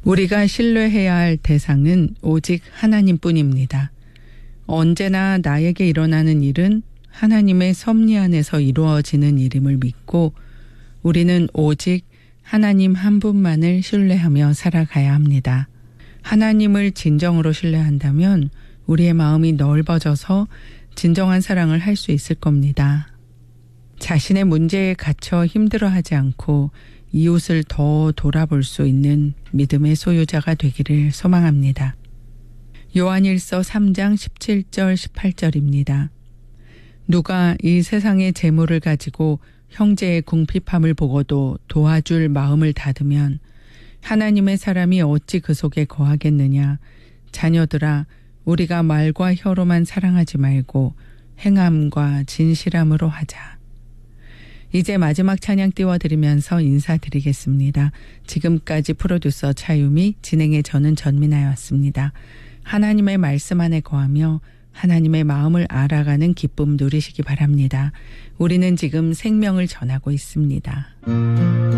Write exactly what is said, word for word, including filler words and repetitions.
우리가 신뢰해야 할 대상은 오직 하나님뿐입니다. 언제나 나에게 일어나는 일은 하나님의 섭리 안에서 이루어지는 일임을 믿고 우리는 오직 하나님 한 분만을 신뢰하며 살아가야 합니다. 하나님을 진정으로 신뢰한다면 우리의 마음이 넓어져서 진정한 사랑을 할 수 있을 겁니다. 자신의 문제에 갇혀 힘들어하지 않고 이웃을 더 돌아볼 수 있는 믿음의 소유자가 되기를 소망합니다. 요한일서 삼 장 십칠 절 십팔 절입니다. 누가 이 세상의 재물을 가지고 형제의 궁핍함을 보고도 도와줄 마음을 닫으면 하나님의 사람이 어찌 그 속에 거하겠느냐. 자녀들아, 우리가 말과 혀로만 사랑하지 말고 행함과 진실함으로 하자. 이제 마지막 찬양 띄워드리면서 인사드리겠습니다. 지금까지 프로듀서 차유미, 진행의 저는 전민아였습니다. 하나님의 말씀 안에 거하며 하나님의 마음을 알아가는 기쁨 누리시기 바랍니다. 우리는 지금 생명을 전하고 있습니다.